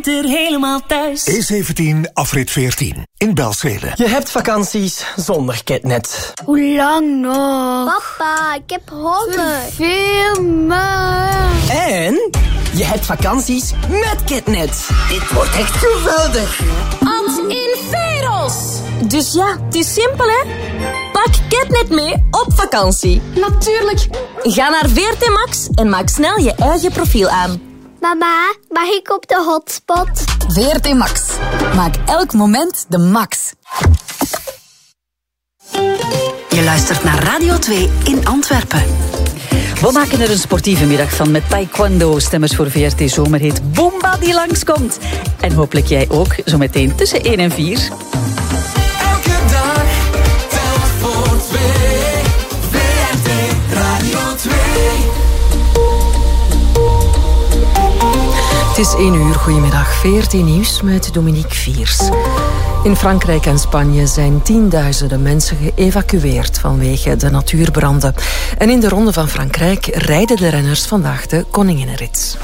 winter helemaal thuis. E17 afrit 14 in Belzele. Je hebt vakanties zonder Ketnet. Hoe lang nog? Papa, ik heb honger. Film me. En je hebt vakanties met Ketnet. Dit wordt echt geweldig. Ans in Veros. Dus ja, het is simpel hè. Pak Ketnet mee op vakantie. Natuurlijk. Ga naar VRT Max en maak snel je eigen profiel aan. Mama, mag ik op de hotspot? VRT Max. Maak elk moment de max. Je luistert naar Radio 2 in Antwerpen. We maken er een sportieve middag van met taekwondo. Stemmers voor VRT Zomerhit Boomba die langskomt. En hopelijk jij ook, zometeen tussen 1 en 4. Elke dag telt voor 2. VRT Radio 2. Het is 1 uur, goedemiddag. VRT Nieuws met Dominique Viers. In Frankrijk en Spanje zijn tienduizenden mensen geëvacueerd vanwege de natuurbranden. En in de Ronde van Frankrijk rijden de renners vandaag de Koninginnenrit.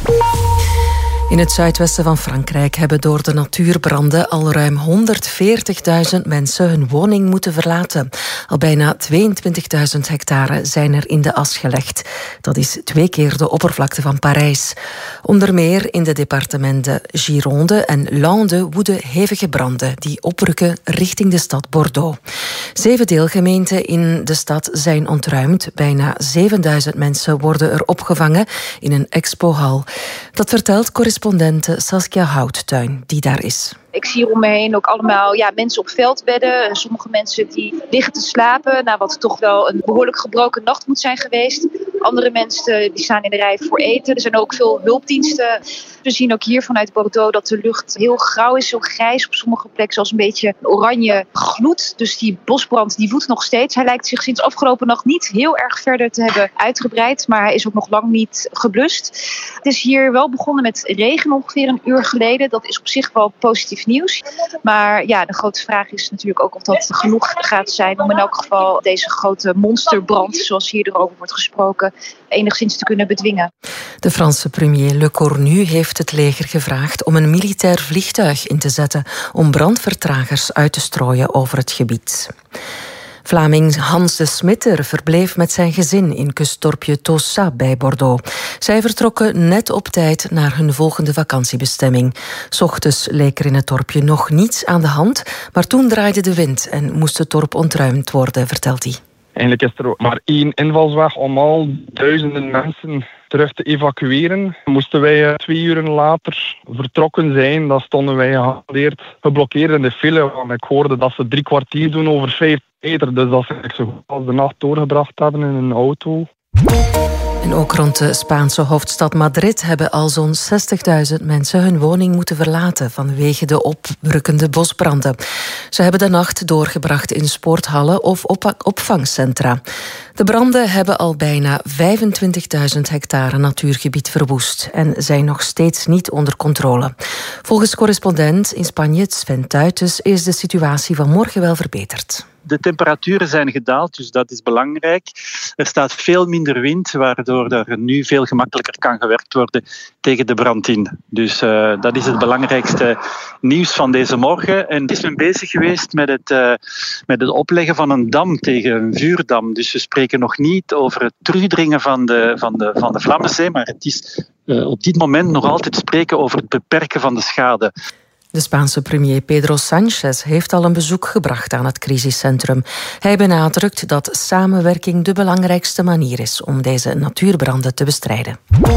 In het zuidwesten van Frankrijk hebben door de natuurbranden al ruim 140.000 mensen hun woning moeten verlaten. Al bijna 22.000 hectare zijn er in de as gelegd. Dat is 2 keer de oppervlakte van Parijs. Onder meer in de departementen Gironde en Landes woeden hevige branden die oprukken richting de stad Bordeaux. 7 deelgemeenten in de stad zijn ontruimd. Bijna 7.000 mensen worden er opgevangen in een expohal. Dat vertelt correspondente Saskia Houttuin, die daar is. Ik zie hier om me heen ook allemaal mensen op veldbedden. Sommige mensen die liggen te slapen na wat toch wel een behoorlijk gebroken nacht moet zijn geweest. Andere mensen die staan in de rij voor eten. Er zijn ook veel hulpdiensten. We zien ook hier vanuit Bordeaux dat de lucht heel grauw is, heel grijs. Op sommige plekken zelfs een beetje oranje gloed. Dus die bosbrand die woedt nog steeds. Hij lijkt zich sinds afgelopen nacht niet heel erg verder te hebben uitgebreid. Maar hij is ook nog lang niet geblust. Het is hier wel begonnen met regen ongeveer een uur geleden. Dat is op zich wel positief nieuws. Maar ja, de grote vraag is natuurlijk ook of dat genoeg gaat zijn om in elk geval deze grote monsterbrand, zoals hier erover wordt gesproken, enigszins te kunnen bedwingen. De Franse premier Le Cornu heeft het leger gevraagd om een militair vliegtuig in te zetten om brandvertragers uit te strooien over het gebied. Vlaming Hans de Smitter verbleef met zijn gezin in kustdorpje Tossa bij Bordeaux. Zij vertrokken net op tijd naar hun volgende vakantiebestemming. 's Ochtends leek er in het dorpje nog niets aan de hand, maar toen draaide de wind en moest het dorp ontruimd worden, vertelt hij. Eigenlijk is er maar 1 invalsweg om al duizenden mensen terug te evacueren. Moesten wij 2 uur later vertrokken zijn, dan stonden wij geblokkeerd in de file. Want ik hoorde dat ze 3 kwartier doen over 5 meter. Dus dat ze zo goed als de nacht doorgebracht hebben in een auto. En ook rond de Spaanse hoofdstad Madrid hebben al zo'n 60.000 mensen hun woning moeten verlaten vanwege de oprukkende bosbranden. Ze hebben de nacht doorgebracht in sporthallen of opvangcentra. De branden hebben al bijna 25.000 hectare natuurgebied verwoest en zijn nog steeds niet onder controle. Volgens correspondent in Spanje, Sven Tuitens, is de situatie vanmorgen wel verbeterd. De temperaturen zijn gedaald, dus dat is belangrijk. Er staat veel minder wind, waardoor er nu veel gemakkelijker kan gewerkt worden tegen de brand in. Dus dat is het belangrijkste nieuws van deze morgen. En is men bezig geweest met het opleggen van een dam tegen een vuurdam. Dus we spreken nog niet over het terugdringen van de Vlammenzee, maar het is op dit moment nog altijd spreken over het beperken van de schade. De Spaanse premier Pedro Sánchez heeft al een bezoek gebracht aan het crisiscentrum. Hij benadrukt dat samenwerking de belangrijkste manier is om deze natuurbranden te bestrijden.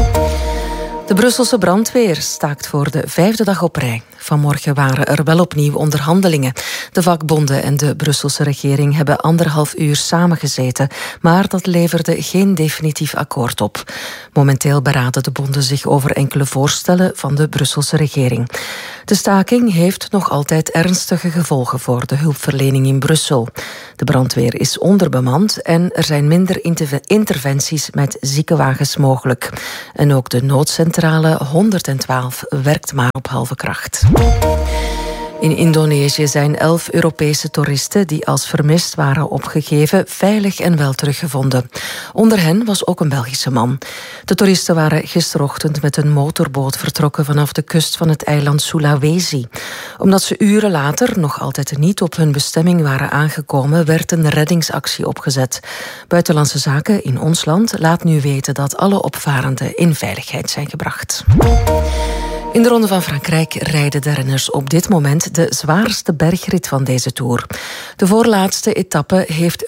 De Brusselse brandweer staakt voor de 5e dag op rij. Vanmorgen waren er wel opnieuw onderhandelingen. De vakbonden en de Brusselse regering hebben 1,5 uur samengezeten, maar dat leverde geen definitief akkoord op. Momenteel beraden de bonden zich over enkele voorstellen van de Brusselse regering. De staking heeft nog altijd ernstige gevolgen voor de hulpverlening in Brussel. De brandweer is onderbemand en er zijn minder interventies met ziekenwagens mogelijk. En ook de noodcentrale 112 werkt maar op halve kracht. In Indonesië zijn 11 Europese toeristen die als vermist waren opgegeven veilig en wel teruggevonden. Onder hen was ook een Belgische man. De toeristen waren gisterochtend met een motorboot vertrokken vanaf de kust van het eiland Sulawesi. Omdat ze uren later nog altijd niet op hun bestemming waren aangekomen, werd een reddingsactie opgezet. Buitenlandse Zaken in ons land laat nu weten dat alle opvarenden in veiligheid zijn gebracht. In de Ronde van Frankrijk rijden de renners op dit moment de zwaarste bergrit van deze Tour. De voorlaatste etappe heeft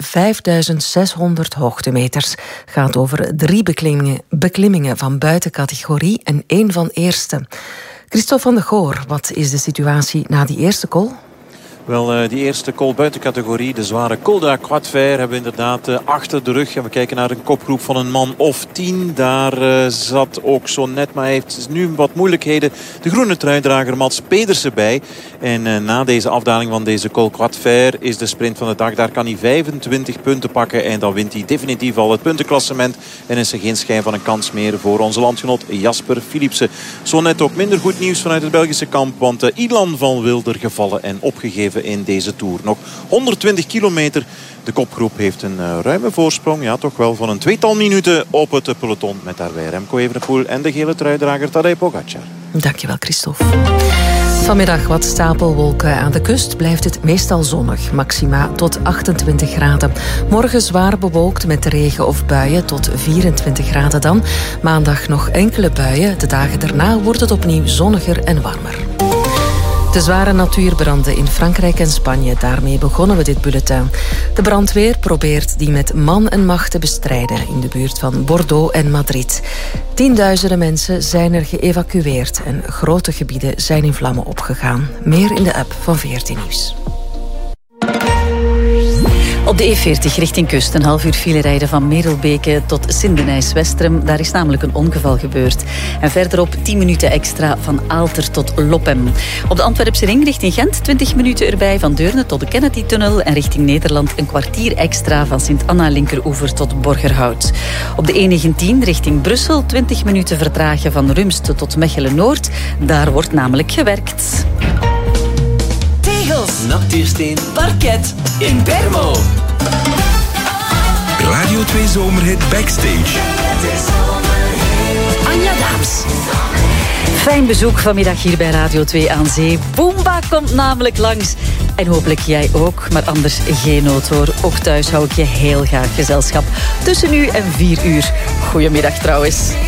5600 hoogtemeters. Gaat over 3 beklimmingen van buitencategorie en 1 van eerste. Christophe van de Goor, wat is de situatie na die eerste col? Wel, die eerste col buiten categorie, de zware Col de la Croix de Fer, hebben we inderdaad achter de rug. En we kijken naar een kopgroep van een man of 10. Daar zat ook zo net, maar heeft nu wat moeilijkheden de groene truidrager Mats Pedersen bij. En na deze afdaling van deze Col Croix de Fer is de sprint van de dag. Daar kan hij 25 punten pakken en dan wint hij definitief al het puntenklassement. En is er geen schijn van een kans meer voor onze landgenoot Jasper Philipsen. Zo net ook minder goed nieuws vanuit het Belgische kamp, want Ilan van Wilder gevallen en opgegeven in deze Tour. Nog 120 kilometer. De kopgroep heeft een ruime voorsprong. Ja, toch wel van een 2-tal minuten op het peloton. Met daarbij Remco Evenepoel en de gele truidrager Tadej Pogacar. Dankjewel, Christophe. Vanmiddag wat stapelwolken. Aan de kust blijft het meestal zonnig. Maxima tot 28 graden. Morgen zwaar bewolkt met regen of buien tot 24 graden dan. Maandag nog enkele buien. De dagen daarna wordt het opnieuw zonniger en warmer. De zware natuurbranden in Frankrijk en Spanje. Daarmee begonnen we dit bulletin. De brandweer probeert die met man en macht te bestrijden in de buurt van Bordeaux en Madrid. Tienduizenden mensen zijn er geëvacueerd en grote gebieden zijn in vlammen opgegaan. Meer in de app van VRT Nieuws. Op de E40 richting kust, een half uur file rijden van Merelbeke tot Sindenijs-Westrem. Daar is namelijk een ongeval gebeurd. En verderop 10 minuten extra van Aalter tot Loppem. Op de Antwerpse ring richting Gent 20 minuten erbij van Deurne tot de Kennedy-tunnel. En richting Nederland een kwartier extra van Sint-Anna-Linkeroever tot Borgerhout. Op de E19 richting Brussel 20 minuten vertragen van Rumst tot Mechelen-Noord. Daar wordt namelijk gewerkt. Tegels, natuursteen, parket, in Bermo. Radio 2 Zomerhit Backstage. Anja Daams. Fijn bezoek vanmiddag hier bij Radio 2 aan Zee. Boomba komt namelijk langs. En hopelijk jij ook, maar anders geen nood hoor. Ook thuis hou ik je heel graag gezelschap. Tussen nu en 4 uur. Goedemiddag trouwens.